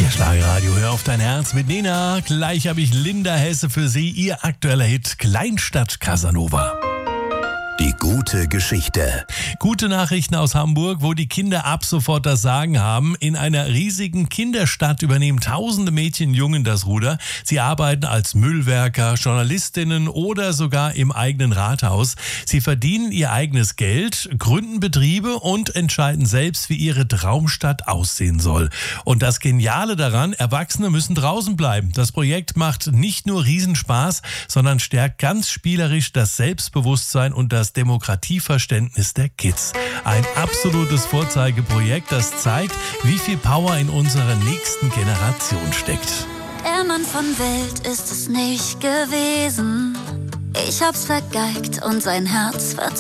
Hier Schlagerradio, hör auf dein Herz mit Nena. Gleich habe ich Linda Hesse für Sie, ihr aktueller Hit Kleinstadt Casanova. Die gute Geschichte. Gute Nachrichten aus Hamburg, wo die Kinder ab sofort das Sagen haben. In einer riesigen Kinderstadt übernehmen tausende Mädchen und Jungen das Ruder. Sie arbeiten als Müllwerker, Journalistinnen oder sogar im eigenen Rathaus. Sie verdienen ihr eigenes Geld, gründen Betriebe und entscheiden selbst, wie ihre Traumstadt aussehen soll. Und das Geniale daran, Erwachsene müssen draußen bleiben. Das Projekt macht nicht nur Riesenspaß, sondern stärkt ganz spielerisch das Selbstbewusstsein und das Demokratieverständnis der Kids. Ein absolutes Vorzeigeprojekt, das zeigt, wie viel Power in unserer nächsten Generation steckt. Der Mann von Welt ist es nicht gewesen. Ich hab's vergeigt und sein Herz